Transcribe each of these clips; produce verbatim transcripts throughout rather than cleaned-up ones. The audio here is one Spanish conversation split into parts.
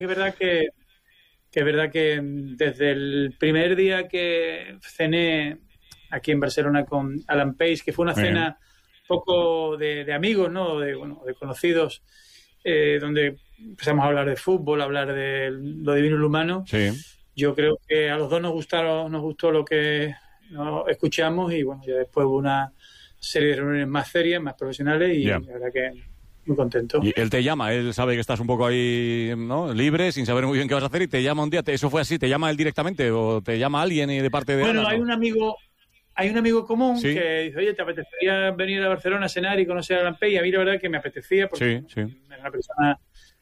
Es verdad que, que es verdad que desde el primer día que cené aquí en Barcelona con Alan Pace, que fue una cena un poco de, de amigos, ¿no? De, bueno, de conocidos, eh, donde empezamos a hablar de fútbol, a hablar de lo divino y lo humano. Sí. Yo creo que a los dos nos gustaron, nos gustó lo que nos escuchamos y bueno, ya después hubo una serie de reuniones más serias, más profesionales y yeah. la verdad que muy contento. Y él te llama, él sabe que estás un poco ahí, ¿no? Libre, sin saber muy bien qué vas a hacer y te llama un día. ¿Eso fue así? ¿Te llama él directamente o te llama alguien y de parte de Bueno, Alan, hay no? un amigo, hay un amigo común ¿Sí? que dice, oye, ¿te apetecería venir a Barcelona a cenar y conocer a Alan Pace? Y a mí la verdad que me apetecía porque sí, sí. es una persona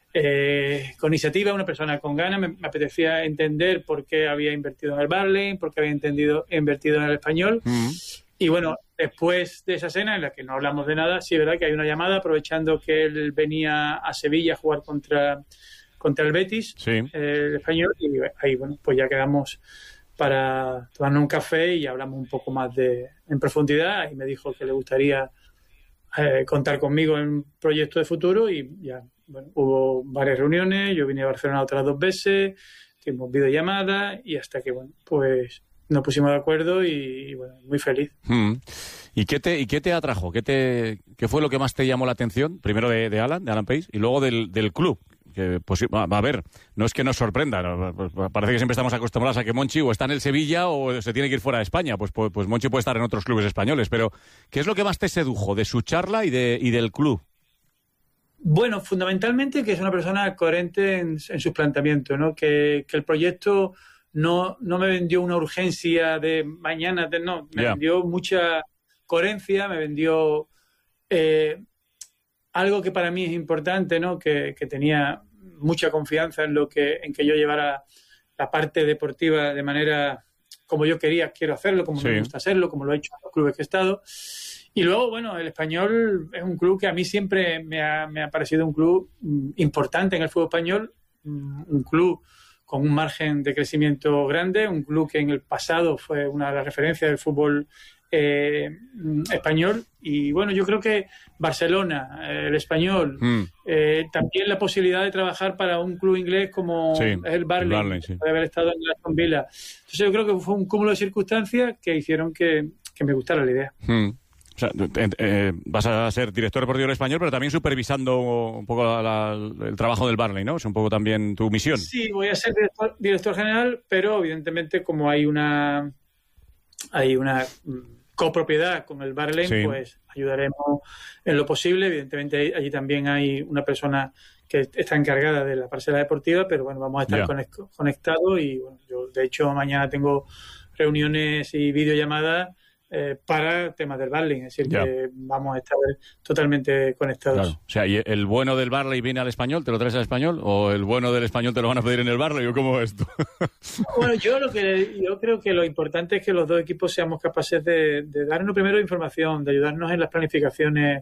eh, con iniciativa, una persona con ganas, me, me apetecía entender por qué había invertido en el Barley, por qué había entendido, invertido en el Español. Mm-hmm. Y bueno, después de esa cena en la que no hablamos de nada, sí es verdad que hay una llamada aprovechando que él venía a Sevilla a jugar contra, contra el Betis, sí. eh, el Español, y ahí bueno, pues ya quedamos para tomarnos un café y hablamos un poco más de en profundidad y me dijo que le gustaría eh, contar conmigo en un proyecto de futuro y ya bueno, hubo varias reuniones, yo vine a Barcelona otras dos veces, tuvimos videollamadas y hasta que bueno, pues nos pusimos de acuerdo y, y bueno, muy feliz. Hmm. ¿Y qué te, y qué te atrajo? ¿Qué, te, ¿Qué fue lo que más te llamó la atención? Primero de, de Alan, de Alan Pace, y luego del, del club. Que, pues, va, a ver, no es que nos sorprenda, ¿no? Parece que siempre estamos acostumbrados a que Monchi o está en el Sevilla o se tiene que ir fuera de España, pues, pues, pues Monchi puede estar en otros clubes españoles, pero ¿qué es lo que más te sedujo de su charla y, de, y del club? Bueno, fundamentalmente que es una persona coherente en, en sus planteamientos, ¿no? Que, que el proyecto no, no me vendió una urgencia de mañana, de, no, me yeah. vendió mucha coherencia, me vendió eh, algo que para mí es importante, ¿no? Que, que tenía mucha confianza en lo que, en que yo llevara la parte deportiva de manera como yo quería, quiero hacerlo, como sí. me gusta hacerlo, como lo he hecho en los clubes que he estado. Y luego, bueno, el Español es un club que a mí siempre me ha, me ha parecido un club importante en el fútbol español, un club con un margen de crecimiento grande, un club que en el pasado fue una de las referencias del fútbol eh, español. Y bueno, yo creo que Barcelona, eh, el Español, mm. eh, también la posibilidad de trabajar para un club inglés como sí, es el Barley, el Barley sí. de haber estado en Aston Villa. Entonces yo creo que fue un cúmulo de circunstancias que hicieron que, que me gustara la idea. Mm. O sea, eh, vas a ser director deportivo del Español, pero también supervisando un poco la, la, el trabajo del Barley, ¿no? Es un poco también tu misión. Sí, voy a ser director, director general, pero evidentemente como hay una hay una copropiedad con el Barley, sí. pues ayudaremos en lo posible. Evidentemente allí también hay una persona que está encargada de la parcela deportiva, pero bueno, vamos a estar yeah. conectados y bueno, yo de hecho mañana tengo reuniones y videollamadas Eh, para temas del Barley, es decir, yeah. que vamos a estar totalmente conectados. Claro. O sea, ¿y el bueno del Barley viene al Español? ¿Te lo traes al Español? ¿O el bueno del Español te lo van a pedir en el Barley? ¿O cómo es esto? Bueno, yo lo que yo creo que lo importante es que los dos equipos seamos capaces de, de darnos primero información, de ayudarnos en las planificaciones,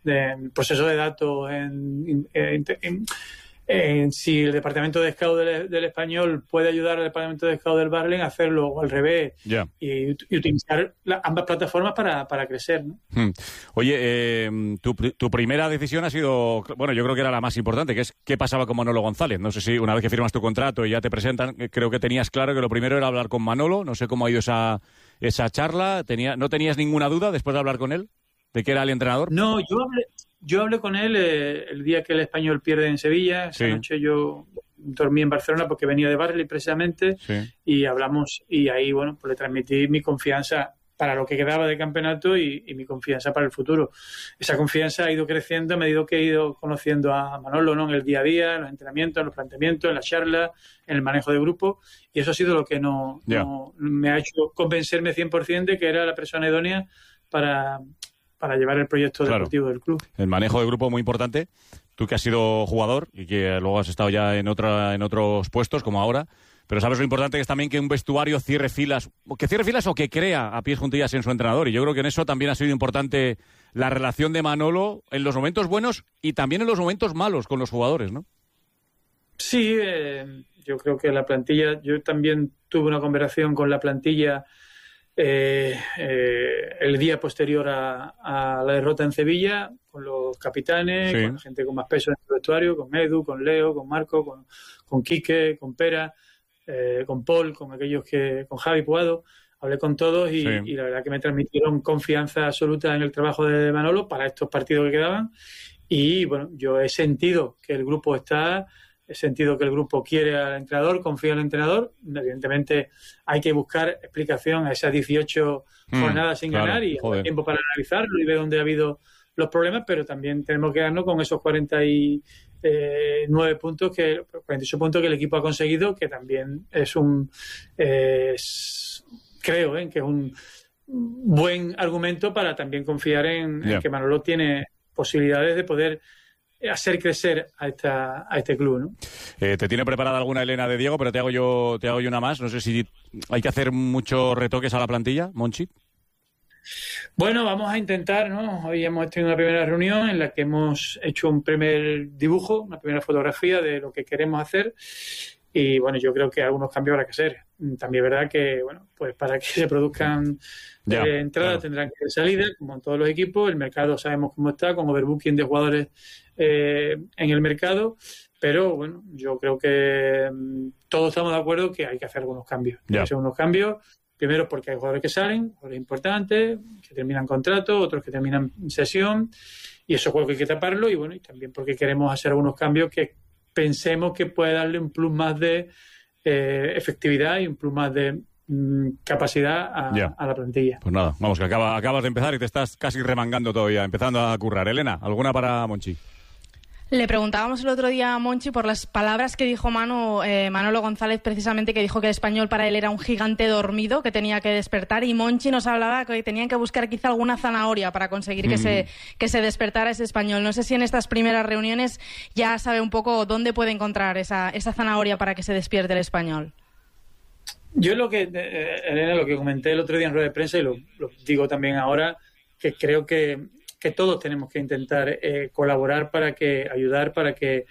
en procesos de datos, en, en, en Eh, si el departamento de scout del, del Español puede ayudar al departamento de scout del Barley a hacerlo o al revés yeah. y, y utilizar la, ambas plataformas para, para crecer, ¿no? Hmm. Oye, eh, tu, tu primera decisión ha sido, bueno, yo creo que era la más importante, que es qué pasaba con Manolo González. No sé si una vez que firmas tu contrato y ya te presentan, creo que tenías claro que lo primero era hablar con Manolo. No sé cómo ha ido esa, esa charla. Tenía, ¿no tenías ninguna duda después de hablar con él de que era el entrenador? No, yo hablé Yo hablé con él eh, el día que el Español pierde en Sevilla. Esa sí. noche yo dormí en Barcelona porque venía de Barley precisamente sí. y hablamos y ahí, bueno, pues le transmití mi confianza para lo que quedaba de campeonato y, y mi confianza para el futuro. Esa confianza ha ido creciendo a medida que he ido conociendo a Manolo, ¿no? En el día a día, en los entrenamientos, en los planteamientos, en las charlas, en el manejo de grupo, y eso ha sido lo que no, yeah. no me ha hecho convencerme cien por ciento de que era la persona idónea para... para llevar el proyecto claro. deportivo del club. El manejo de grupo muy importante. Tú que has sido jugador y que luego has estado ya en otra en otros puestos, como ahora, pero sabes lo importante que es también que un vestuario cierre filas, o que cierre filas o que crea a pies juntillas en su entrenador. Y yo creo que en eso también ha sido importante la relación de Manolo en los momentos buenos y también en los momentos malos con los jugadores, ¿no? Sí, eh, yo creo que la plantilla, yo también tuve una conversación con la plantilla eh, eh, el día posterior a, a la derrota en Sevilla, con los capitanes, sí. con la gente con más peso en el vestuario, con Edu, con Leo, con Marco, con, con Quique, con Pera, eh, con Paul, con aquellos que, con Javi Puado. Hablé con todos y, sí. y la verdad que me transmitieron confianza absoluta en el trabajo de Manolo para estos partidos que quedaban. Y bueno, yo he sentido que el grupo está, he sentido que el grupo quiere al entrenador, confía en el entrenador. Evidentemente hay que buscar explicación a esas dieciocho mm, jornadas sin claro, ganar y hay tiempo para analizarlo y ver dónde ha habido los problemas, pero también tenemos que darnos con esos cuarenta y nueve puntos, que cuarenta y ocho puntos que el equipo ha conseguido, que también es un... Eh, es, creo ¿eh? que es un buen argumento para también confiar en, yeah. en que Manolo tiene posibilidades de poder hacer crecer a esta a este club, ¿no? Eh, te tiene preparada alguna Elena de Diego, pero te hago yo te hago yo una más. No sé si hay que hacer muchos retoques a la plantilla, Monchi. Bueno, vamos a intentar, ¿no? Hoy hemos tenido una primera reunión en la que hemos hecho un primer dibujo, una primera fotografía de lo que queremos hacer. Y bueno, yo creo que algunos cambios habrá que hacer. También es verdad que, bueno, pues para que se produzcan ya, eh, entradas claro. tendrán que haber salidas, como en todos los equipos. El mercado sabemos cómo está, con overbooking de jugadores eh, en el mercado. Pero bueno, yo creo que um, todos estamos de acuerdo que hay que hacer algunos cambios. Hay que hacer unos cambios, primero porque hay jugadores que salen, jugadores importantes, que terminan contrato, otros que terminan sesión. Y eso creo que hay que taparlo. Y bueno, y también porque queremos hacer algunos cambios que pensemos que puede darle un plus más de eh, efectividad y un plus más de mm, capacidad a, yeah. a la plantilla. Pues nada, vamos, que acaba, acabas de empezar y te estás casi remangando todavía, empezando a currar. Elena, ¿alguna para Monchi? Le preguntábamos el otro día a Monchi por las palabras que dijo Manu, eh, Manolo González, precisamente, que dijo que el español para él era un gigante dormido que tenía que despertar, y Monchi nos hablaba que tenían que buscar quizá alguna zanahoria para conseguir mm. que se que se despertara ese español. No sé si en estas primeras reuniones ya sabe un poco dónde puede encontrar esa, esa zanahoria para que se despierte el español. Yo lo que, eh, Elena, lo que comenté el otro día en rueda de prensa, y lo, lo digo también ahora, que creo que que todos tenemos que intentar eh, colaborar para que, ayudar para que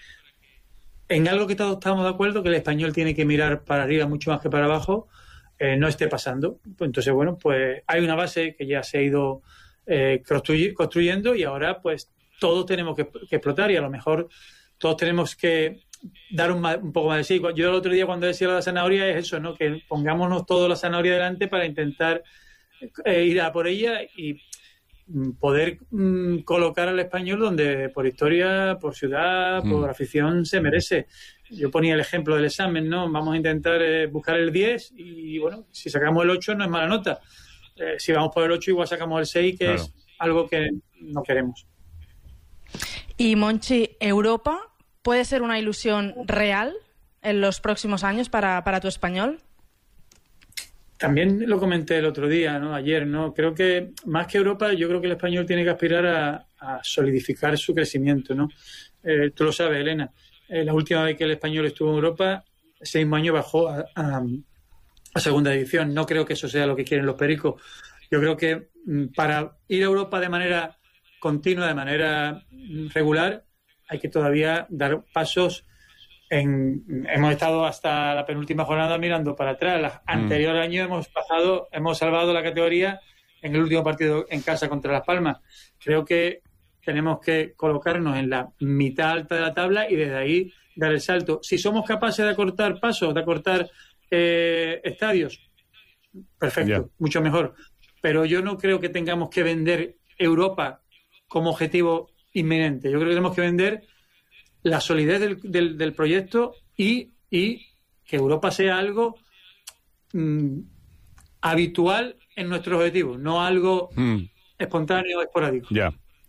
en algo que todos estamos de acuerdo, que el español tiene que mirar para arriba mucho más que para abajo, eh, no esté pasando. Entonces, bueno, pues hay una base que ya se ha ido eh, construy- construyendo y ahora pues todos tenemos que, que explotar, y a lo mejor todos tenemos que dar un, más, un poco más de sí. Yo el otro día cuando decía la zanahoria es eso, ¿no? Que pongámonos todos la zanahoria delante para intentar eh, ir a por ella y poder mm, colocar al español donde por historia, por ciudad, mm. por afición se merece. Yo ponía el ejemplo del examen, ¿no? Vamos a intentar eh, buscar el diez y, bueno, si sacamos el ocho no es mala nota. Eh, si vamos por el ocho igual sacamos el seis, que claro. es algo que no queremos. Y Monchi, ¿Europa puede ser una ilusión real en los próximos años para, para tu español? También lo comenté el otro día, ¿no? Ayer, ¿no? Creo que más que Europa, yo creo que el español tiene que aspirar a, a solidificar su crecimiento, ¿no? Eh, tú lo sabes, Elena. Eh, la última vez que el español estuvo en Europa, ese mismo año bajó a, a, a segunda división. No creo que eso sea lo que quieren los pericos. Yo creo que mm, para ir a Europa de manera continua, de manera mm, regular, hay que todavía dar pasos. En, hemos estado hasta la penúltima jornada mirando para atrás. Las anterior mm. año hemos pasado, hemos salvado la categoría en el último partido en casa contra Las Palmas. Creo que tenemos que colocarnos en la mitad alta de la tabla y desde ahí dar el salto. Si somos capaces de acortar pasos, de acortar eh, estadios, perfecto, yeah. mucho mejor. Pero yo no creo que tengamos que vender Europa como objetivo inminente. Yo creo que tenemos que vender la solidez del, del, del proyecto y, y que Europa sea algo mm, habitual en nuestros objetivos, no algo mm. espontáneo o esporádico. Ya.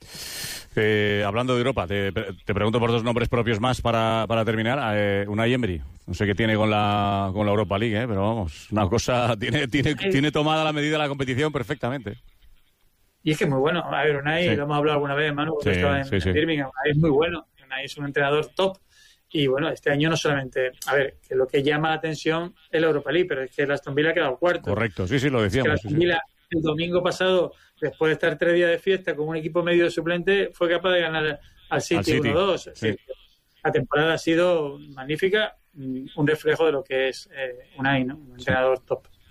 Eh, hablando de Europa, te, te pregunto por dos nombres propios más para, para terminar. Eh, Unai Emery, no sé qué tiene con la con la Europa League, eh, pero vamos, una cosa, tiene, tiene, eh. tiene tomada la medida de la competición perfectamente. Y es que es muy bueno. A ver, Unai, sí. lo hemos hablado alguna vez, Manu, porque sí, estaba en, sí, sí. en Birmingham. Unai es muy bueno. Es un entrenador top y bueno, este año no solamente, a ver, que lo que llama la atención es la Europa League, pero es que el Aston Villa ha quedado cuarto. Correcto, sí, sí, lo decíamos. Es que el Aston Villa sí, sí. el domingo pasado, después de estar tres días de fiesta con un equipo medio de suplente, fue capaz de ganar al City uno dos. Sí. La temporada ha sido magnífica, un reflejo de lo que es eh, Unai, ¿no? Un entrenador top.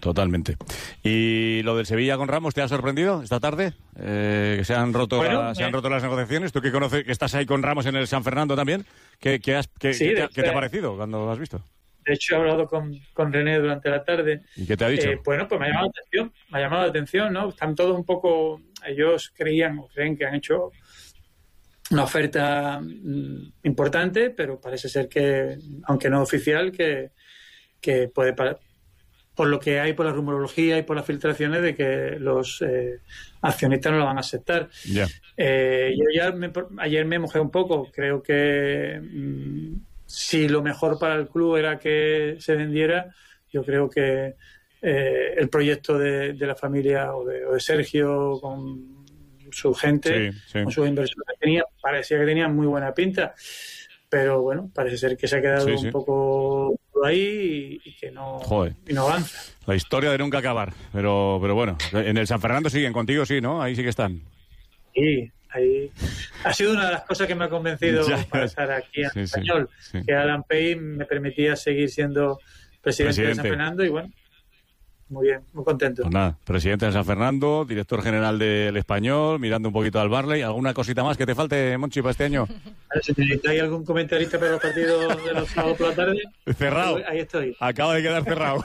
Totalmente. ¿Y lo del Sevilla con Ramos te ha sorprendido esta tarde? Eh, que se han roto bueno, la, se eh, han roto las negociaciones. Tú que conoces, que estás ahí con Ramos en el San Fernando también, ¿qué, qué, has, qué, sí, qué, te, de, ¿qué te ha parecido cuando lo has visto? De hecho, he hablado con, con René durante la tarde. ¿Y qué te ha dicho? Eh, bueno, pues me ha llamado la atención, me ha llamado la atención, ¿no? Están todos un poco, ellos creían o creen que han hecho una oferta mm, importante, pero parece ser que, aunque no oficial, que, que puede, por lo que hay, por la rumorología y por las filtraciones, de que los eh, accionistas no lo van a aceptar. Yeah. Eh, yo ya me, ayer me mojé un poco, creo que mm, si lo mejor para el club era que se vendiera, yo creo que eh, el proyecto de, de la familia o de, o de Sergio con su gente, sí, sí. con sus inversores, tenía, parecía que tenía muy buena pinta, pero bueno, parece ser que se ha quedado sí, sí. un poco ahí y, y que no, y no avanza. La historia de nunca acabar, pero, pero bueno, en el San Fernando siguen contigo, sí, ¿no? Ahí sí que están. Sí. Ahí ha sido una de las cosas que me ha convencido ya, para estar aquí en sí, español, sí, sí. que Alan Payne me permitía seguir siendo presidente, presidente de San Fernando y bueno, muy bien, muy contento. Pues nada, presidente de San Fernando, director general del Español, mirando un poquito al Barley. ¿Alguna cosita más que te falte, Monchi, para este año? A ver, si necesitáis algún comentarista para los partidos de los sábados por la tarde. Cerrado. Ahí estoy. Acaba de quedar cerrado.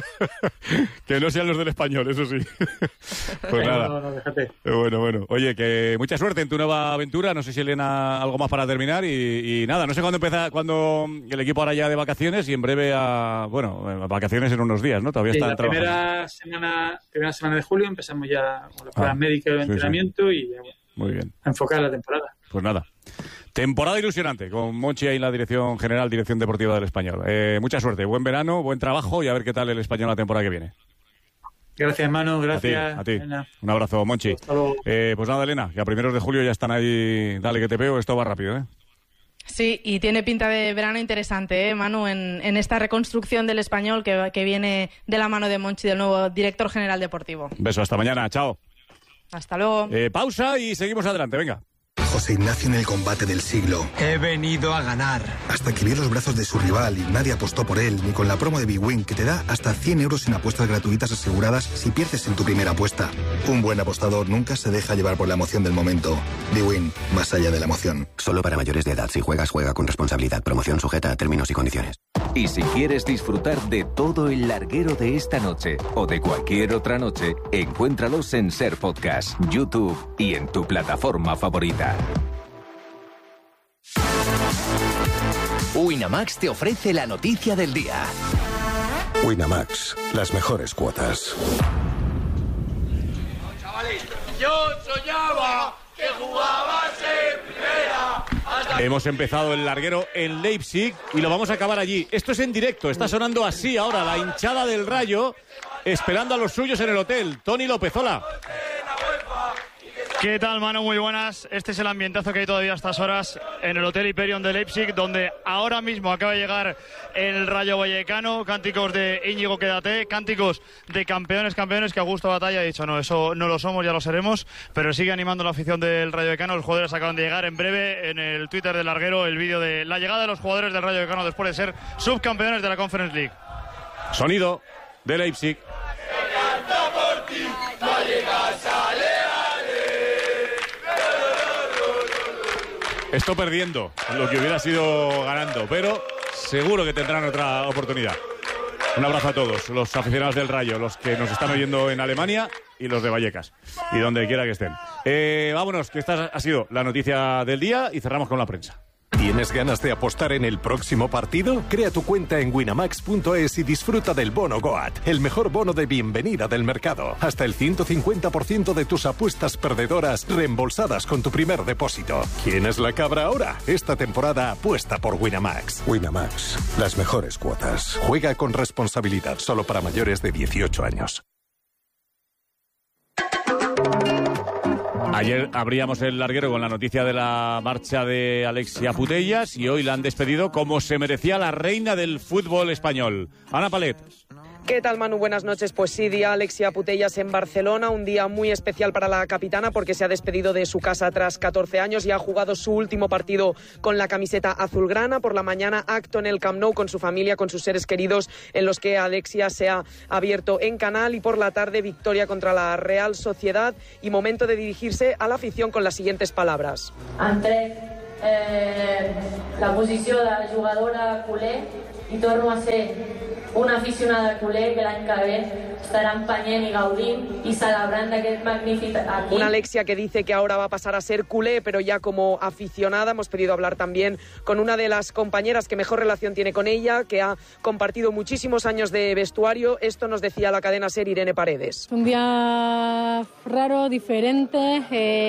Que no sean los del Español, eso sí. Pues nada. No, no, déjate. Bueno, bueno. Oye, que mucha suerte en tu nueva aventura. No sé si Elena algo más para terminar y, y nada, no sé cuándo empieza, cuando el equipo ahora ya de vacaciones y en breve a, bueno, vacaciones en unos días, ¿no? Todavía sí, está la trabajando. Primera semana, primera semana de julio empezamos ya con las pruebas ah, médicas y el sí, entrenamiento sí. y ya, bueno, muy bien. A enfocar la temporada. Pues nada. Temporada ilusionante, con Monchi ahí en la dirección general, dirección deportiva del Español. Eh, mucha suerte, buen verano, buen trabajo y a ver qué tal el Español la temporada que viene. Gracias, hermano, gracias. A ti, a ti. Un abrazo, Monchi. Eh, pues nada, Elena, que a primeros de julio ya están ahí. Dale, que te veo, esto va rápido, ¿eh? Sí, y tiene pinta de verano interesante, ¿eh, Manu? En, en esta reconstrucción del Español que, que viene de la mano de Monchi, del nuevo director general deportivo. Beso, hasta mañana, chao. Hasta luego. Eh, pausa y seguimos adelante, venga. José Ignacio en el combate del siglo. He venido a ganar. Hasta que vio los brazos de su rival y nadie apostó por él, ni con la promo de Big Win, que te da hasta cien euros en apuestas gratuitas aseguradas si pierdes en tu primera apuesta. Un buen apostador nunca se deja llevar por la emoción del momento. Big Win, más allá de la emoción. Solo para mayores de edad. Si juegas, juega con responsabilidad. Promoción sujeta a términos y condiciones. Y si quieres disfrutar de todo el larguero de esta noche o de cualquier otra noche, encuéntralos en Ser Podcast, YouTube y en tu plataforma favorita. Winamax te ofrece la noticia del día. Winamax, las mejores cuotas. Yo soñaba que jugabas en primera. Hemos empezado el larguero en Leipzig y lo vamos a acabar allí. Esto es en directo, está sonando así ahora la hinchada del Rayo, esperando a los suyos en el hotel. Tony Lopezola. ¿Qué tal, Manu? Muy buenas. Este es el ambientazo que hay todavía a estas horas en el Hotel Hyperion de Leipzig, donde ahora mismo acaba de llegar el Rayo Vallecano. Cánticos de Íñigo Quédate, cánticos de campeones, campeones, que Augusto Batalla ha dicho, no, eso no lo somos, ya lo seremos, pero sigue animando la afición del Rayo Vallecano. Los jugadores acaban de llegar. En breve, en el Twitter del larguero, el vídeo de la llegada de los jugadores del Rayo Vallecano después de ser subcampeones de la Conference League. Sonido de Leipzig. Esto perdiendo, lo que hubiera sido ganando, pero seguro que tendrán otra oportunidad. Un abrazo a todos, los aficionados del Rayo, los que nos están oyendo en Alemania y los de Vallecas, y donde quiera que estén. Eh, vámonos, que esta ha sido la noticia del día y cerramos con la prensa. ¿Tienes ganas de apostar en el próximo partido? Crea tu cuenta en winamax punto es y disfruta del bono Goat, el mejor bono de bienvenida del mercado. Hasta el ciento cincuenta por ciento de tus apuestas perdedoras reembolsadas con tu primer depósito. ¿Quién es la cabra ahora? Esta temporada apuesta por Winamax. Winamax, las mejores cuotas. Juega con responsabilidad, solo para mayores de dieciocho años. Ayer abríamos el larguero con la noticia de la marcha de Alexia Putellas y hoy la han despedido como se merecía la reina del fútbol español. Ana Palet. ¿Qué tal, Manu? Buenas noches. Pues sí, día Alexia Putellas en Barcelona, un día muy especial para la capitana porque se ha despedido de su casa tras catorce años y ha jugado su último partido con la camiseta azulgrana. Por la mañana, acto en el Camp Nou con su familia, con sus seres queridos, en los que Alexia se ha abierto en canal, y por la tarde, victoria contra la Real Sociedad y momento de dirigirse a la afición con las siguientes palabras. Entré eh, la posición de jugadora culé y torno a ser una aficionada culé que l'any que ve estarà empenyent i gaudint i celebrant d'aquest magnífic aquí. Una Alexia que dice que ahora va a pasar a ser culé, pero ya como aficionada. Hemos podido hablar también con una de las compañeras que mejor relación tiene con ella, que ha compartido muchísimos años de vestuario. Esto nos decía la cadena SER Irene Paredes. Un día raro, diferente,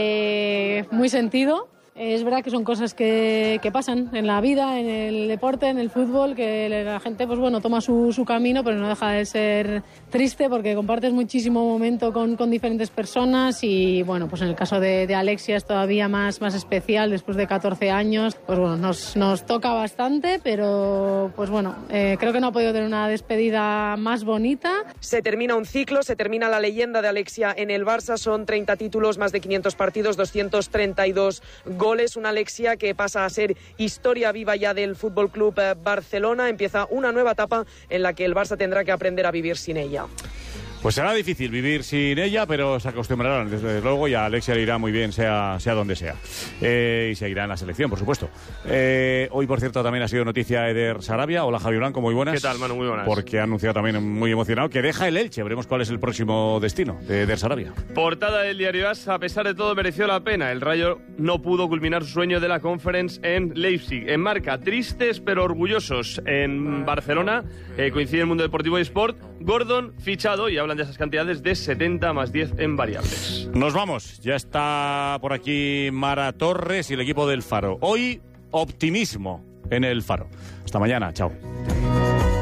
eh, muy sentido. Es verdad que son cosas que, que pasan en la vida, en el deporte, en el fútbol, que la gente pues bueno toma su, su camino, pero no deja de ser triste porque compartes muchísimo momento con, con diferentes personas y bueno, pues en el caso de, de Alexia es todavía más, más especial después de catorce años. Pues bueno, nos, nos toca bastante, pero pues bueno, eh, creo que no ha podido tener una despedida más bonita. Se termina un ciclo, se termina la leyenda de Alexia en el Barça, son treinta títulos, más de quinientos partidos, doscientos treinta y dos goles. Goles, una Alexia que pasa a ser historia viva ya del Fútbol Club Barcelona. Empieza una nueva etapa en la que el Barça tendrá que aprender a vivir sin ella. Pues será difícil vivir sin ella, pero se acostumbrarán, desde luego, y a Alexia le irá muy bien, sea, sea donde sea. Eh, y seguirá en la selección, por supuesto. Eh, hoy, por cierto, también ha sido noticia Eder Sarabia. Hola, Javi Blanco, muy buenas. ¿Qué tal, Manu? Muy buenas. Porque ha anunciado también, muy emocionado, que deja el Elche. Veremos cuál es el próximo destino de Eder Sarabia. Portada del diario AS, a pesar de todo, mereció la pena. El Rayo no pudo culminar su sueño de la Conference en Leipzig. En marca, tristes pero orgullosos. En Barcelona, eh, coincide el mundo deportivo y sport. Gordon fichado, y hablan de esas cantidades, de setenta más diez en variables. Nos vamos. Ya está por aquí Mara Torres y el equipo del Faro. Hoy, optimismo en el Faro. Hasta mañana. Chao.